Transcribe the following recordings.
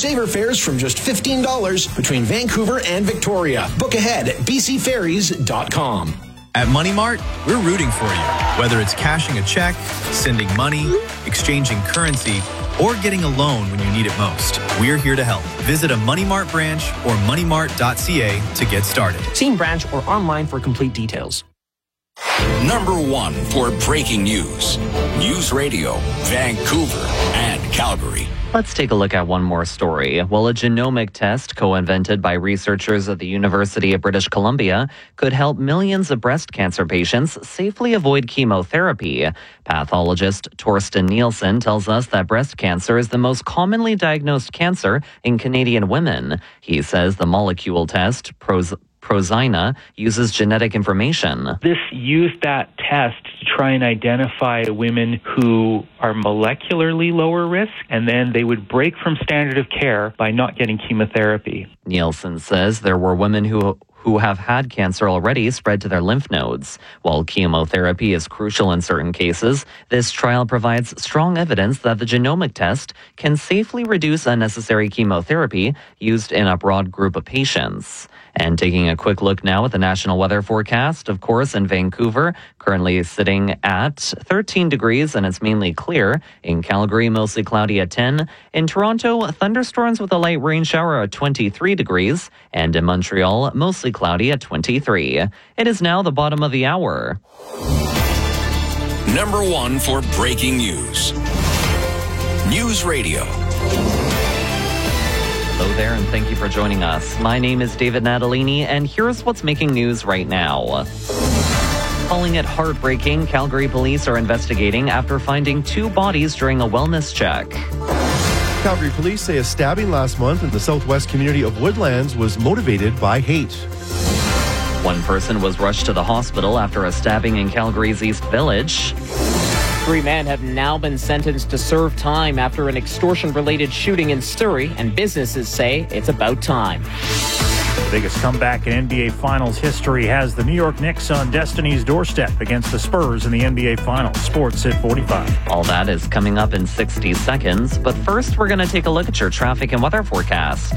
Saver fares from just $15 between Vancouver and Victoria. Book ahead at bcferries.com. At Money Mart, we're rooting for you. Whether it's cashing a check, sending money, exchanging currency, or getting a loan when you need it most, we're here to help. Visit a Money Mart branch or moneymart.ca to get started. See in branch or online for complete details. Number 1 for breaking news. News Radio, Vancouver and Calgary. Let's take a look at one more story. Well, a genomic test co-invented by researchers at the University of British Columbia could help millions of breast cancer patients safely avoid chemotherapy. Pathologist Torsten Nielsen tells us that breast cancer is the most commonly diagnosed cancer in Canadian women. He says the molecule test, Prozina, uses genetic information. This used that test to try and identify women who are molecularly lower risk, and then they would break from standard of care by not getting chemotherapy. Nielsen says there were women who have had cancer already spread to their lymph nodes. While chemotherapy is crucial in certain cases, this trial provides strong evidence that the genomic test can safely reduce unnecessary chemotherapy used in a broad group of patients. And taking a quick look now at the national weather forecast, of course, in Vancouver, currently sitting at 13 degrees and it's mainly clear. In Calgary, mostly cloudy at 10. In Toronto, thunderstorms with a light rain shower at 23 degrees. And in Montreal, mostly cloudy at 23. It is now the bottom of the hour. Number 1 for breaking news. News Radio. Hello there, and thank you for joining us. My name is David Natalini, and here's what's making news right now. Calling it heartbreaking, Calgary police are investigating after finding 2 bodies during a wellness check. Calgary police say a stabbing last month in the southwest community of Woodlands was motivated by hate. One person was rushed to the hospital after a stabbing in Calgary's East Village. 3 men have now been sentenced to serve time after an extortion-related shooting in Surrey, and businesses say it's about time. The biggest comeback in NBA Finals history has the New York Knicks on destiny's doorstep against the Spurs in the NBA Finals. Sports at 45. All that is coming up in 60 seconds, but first we're going to take a look at your traffic and weather forecast.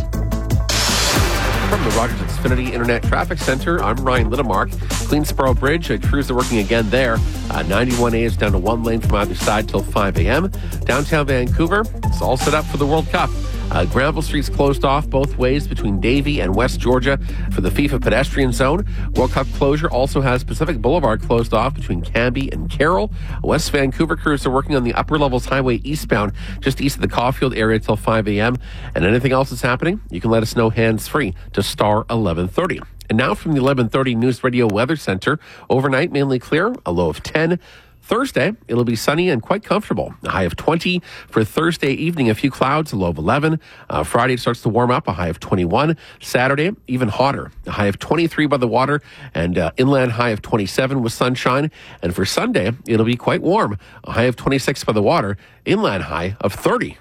From the Rogers Xfinity Internet Traffic Center, I'm Ryan Littlemark. Queensboro Bridge, crews are working again there. 91A is down to 1 lane from either side till 5 a.m. Downtown Vancouver, it's all set up for the World Cup. Granville Street's closed off both ways between Davie and West Georgia for the FIFA pedestrian zone. World Cup closure also has Pacific Boulevard closed off between Cambie and Carroll. West Vancouver crews are working on the Upper Levels Highway eastbound just east of the Caulfield area till 5 a.m. And anything else that's happening, you can let us know hands-free to star 1130. And now from the 1130 News Radio Weather Center, overnight mainly clear, a low of 10. Thursday, it'll be sunny and quite comfortable. A high of 20. For Thursday evening, a few clouds, a low of 11. Friday it starts to warm up, a high of 21. Saturday, even hotter. A high of 23 by the water and inland high of 27 with sunshine. And for Sunday, it'll be quite warm. A high of 26 by the water, inland high of 30.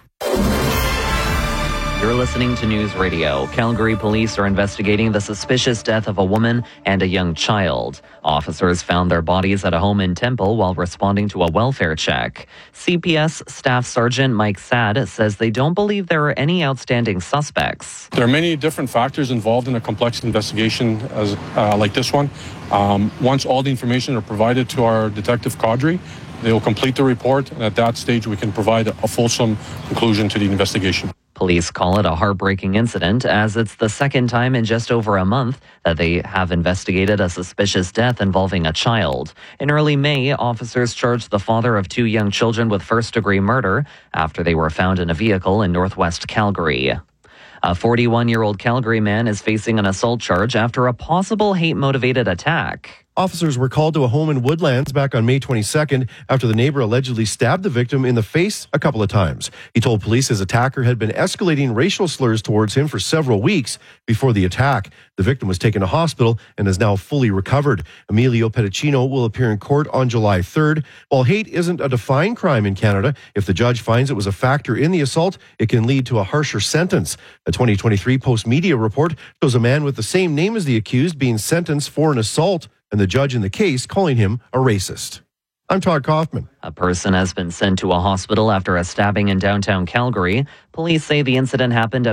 You're listening to News Radio. Calgary police are investigating the suspicious death of a woman and a young child. Officers found their bodies at a home in Temple while responding to a welfare check. CPS Staff Sergeant Mike Saad says they don't believe there are any outstanding suspects. There are many different factors involved in a complex investigation as like this one. Once all the information are provided to our detective cadre, they will complete the report, and at that stage we can provide a fulsome conclusion to the investigation. Police call it a heartbreaking incident as it's the second time in just over a month that they have investigated a suspicious death involving a child. In early May, officers charged the father of 2 young children with first-degree murder after they were found in a vehicle in northwest Calgary. A 41-year-old Calgary man is facing an assault charge after a possible hate-motivated attack. Officers were called to a home in Woodlands back on May 22nd after the neighbor allegedly stabbed the victim in the face a couple of times. He told police his attacker had been escalating racial slurs towards him for several weeks before the attack. The victim was taken to hospital and is now fully recovered. Emilio Pedicino will appear in court on July 3rd. While hate isn't a defined crime in Canada, if the judge finds it was a factor in the assault, it can lead to a harsher sentence. A 2023 Post Media report shows a man with the same name as the accused being sentenced for an assault, and the judge in the case calling him a racist. I'm Todd Kaufman. A person has been sent to a hospital after a stabbing in downtown Calgary. Police say the incident happened at